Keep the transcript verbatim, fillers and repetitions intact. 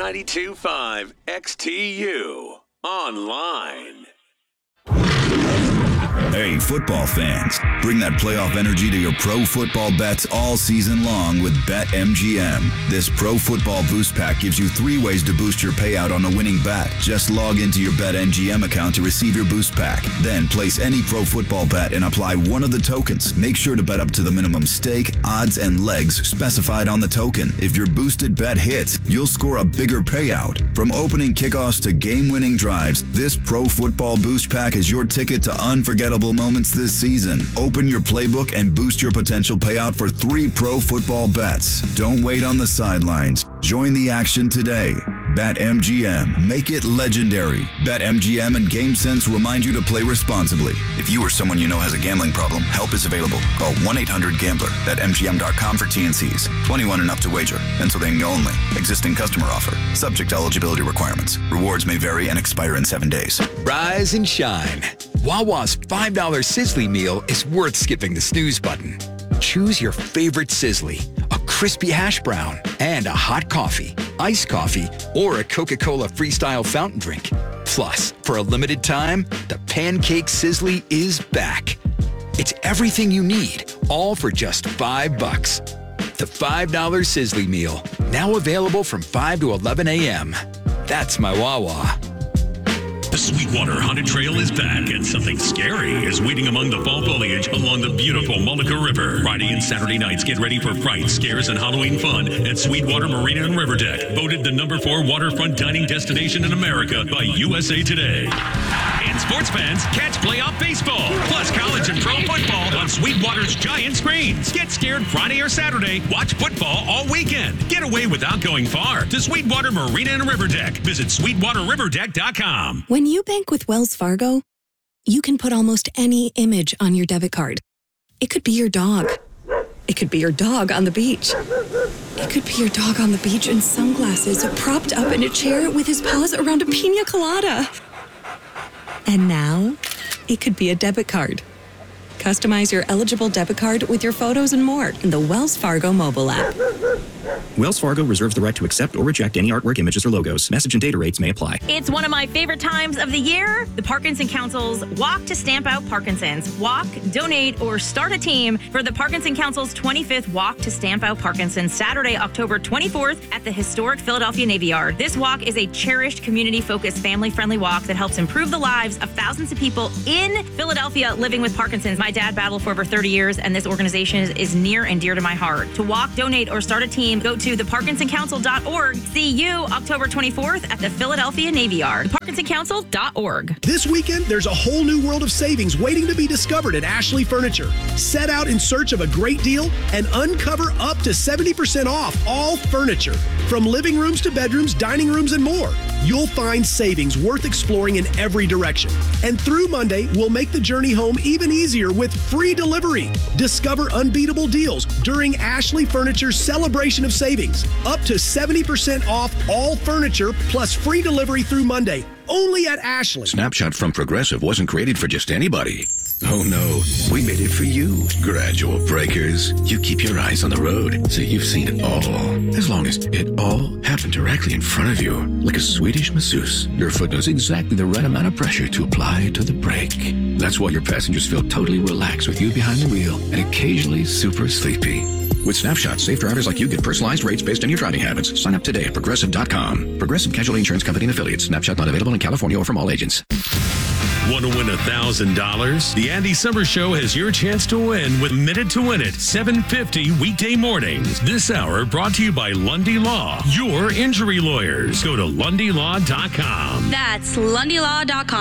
ninety-two point five X T U Online. Hey, football fans, bring that playoff energy to your pro football bets all season long with BetMGM. This Pro Football Boost Pack gives you three ways to boost your payout on a winning bet. Just log into your BetMGM account to receive your boost pack. Then place any pro football bet and apply one of the tokens. Make sure to bet up to the minimum stake, odds, and legs specified on the token. If your boosted bet hits, you'll score a bigger payout. From opening kickoffs to game-winning drives, this Pro Football Boost Pack is your ticket to unforgettable moments this season. Open your playbook and boost your potential payout for three pro football bets. Don't wait on the sidelines. Join the action today. BetMGM. Make it legendary. BetMGM and GameSense remind you to play responsibly. If you or someone you know has a gambling problem, help is available. Call one eight hundred gambler. Bet M G M dot com for T N Cs. twenty-one and up to wager. Pennsylvania only. Existing customer offer. Subject to eligibility requirements. Rewards may vary and expire in seven days. Rise and shine. Wawa's five dollar Sizzly meal is worth skipping the snooze button. Choose your favorite Sizzly, a crispy hash brown, and a hot coffee, iced coffee, or a Coca-Cola Freestyle fountain drink. Plus, for a limited time, the Pancake Sizzly is back. It's everything you need, all for just five bucks. The five dollar Sizzly meal, now available from five to eleven a.m. That's my Wawa. The Sweetwater Haunted Trail is back, and something scary is waiting among the fall foliage along the beautiful Mullica River. Friday and Saturday nights, get ready for frights, scares, and Halloween fun at Sweetwater Marina and River Deck. Voted the number four waterfront dining destination in America by U S A Today. And sports fans, catch playoff baseball, plus college and pro football on Sweetwater's giant screens. Get scared Friday or Saturday. Watch football all weekend. Get away without going far to Sweetwater Marina and River Deck. Visit sweetwater river deck dot com. When you bank with Wells Fargo, you can put almost any image on your debit card. It could be your dog. It could be your dog on the beach. It could be your dog on the beach in sunglasses, propped up in a chair with his paws around a pina colada. And now, it could be a debit card. Customize your eligible debit card with your photos and more in the Wells Fargo mobile app. Wells Fargo reserves the right to accept or reject any artwork, images, or logos. Message and data rates may apply. It's one of my favorite times of the year. The Parkinson Council's Walk to Stamp Out Parkinson's. Walk, donate, or start a team for the Parkinson Council's twenty-fifth Walk to Stamp Out Parkinson's, Saturday, October twenty-fourth at the historic Philadelphia Navy Yard. This walk is a cherished, community-focused, family-friendly walk that helps improve the lives of thousands of people in Philadelphia living with Parkinson's. My dad battled for over thirty years, and this organization is, is near and dear to my heart. To walk, donate, or start a team, go to the parkinson council dot org. See you October twenty-fourth at the Philadelphia Navy Yard. the parkinson council dot org. This weekend, there's a whole new world of savings waiting to be discovered at Ashley Furniture. Set out in search of a great deal and uncover up to seventy percent off all furniture. From living rooms to bedrooms, dining rooms, and more. You'll find savings worth exploring in every direction. And through Monday, we'll make the journey home even easier with free delivery. Discover unbeatable deals during Ashley Furniture's celebration of savings. Up to seventy percent off all furniture plus free delivery through Monday. Only at Ashley. Snapshot from Progressive wasn't created for just anybody. Oh no, we made it for you. Gradual breakers. You keep your eyes on the road, so you've seen it all. As long as it all happened directly in front of you, like a Swedish masseuse, your foot knows exactly the right amount of pressure to apply to the brake. That's why your passengers feel totally relaxed with you behind the wheel and occasionally super sleepy. With Snapshot, safe drivers like you get personalized rates based on your driving habits. Sign up today at progressive dot com. Progressive Casualty Insurance Company and Affiliates. Snapshot not available in California or from all agents. Want to win one thousand dollars? The Andy Summers Show has your chance to win with Minute to Win It, seven fifty weekday mornings. This hour brought to you by Lundy Law, your injury lawyers. Go to lundy law dot com. That's lundy law dot com.